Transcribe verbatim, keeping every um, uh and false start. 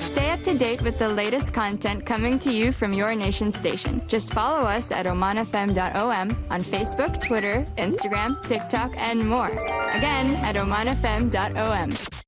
Stay up to date with the latest content coming to you from your nation station. Just follow us at oman f m dot o m on Facebook, Twitter, Instagram, TikTok, and more. Again, at oman f m dot o m.